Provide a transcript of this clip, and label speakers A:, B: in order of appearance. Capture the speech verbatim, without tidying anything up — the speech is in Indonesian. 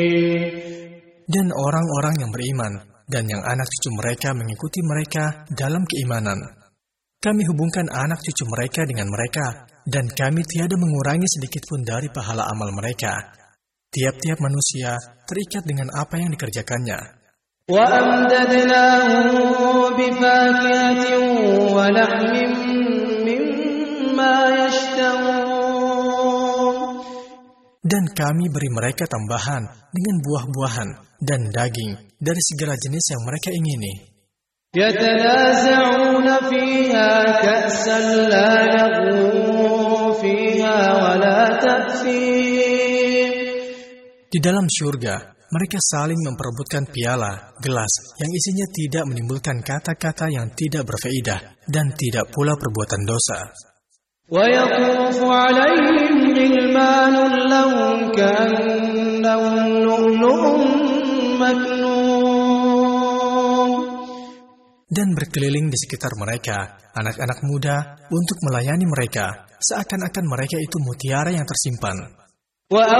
A: Dan orang-orang yang beriman dan yang anak cucu mereka mengikuti mereka dalam keimanan. Kami hubungkan anak cucu mereka dengan mereka, dan kami tiada mengurangi sedikitpun dari pahala amal mereka. Tiap-tiap manusia terikat dengan apa yang dikerjakannya. Dan kami beri mereka tambahan dengan buah-buahan dan daging dari segala jenis yang mereka ingini.
B: يتنازعون فيها كأسا لا لغو فيها ولا تأثيم.
A: Di dalam syurga, mereka saling memperebutkan piala, gelas yang isinya tidak menimbulkan kata-kata yang tidak berfaedah dan tidak pula perbuatan dosa.
B: ويطوف عليهم غلمان لهم كأنهم لؤلؤ مكنون.
A: Dan berkeliling di sekitar mereka, anak-anak muda untuk melayani mereka, seakan-akan mereka itu mutiara yang tersimpan.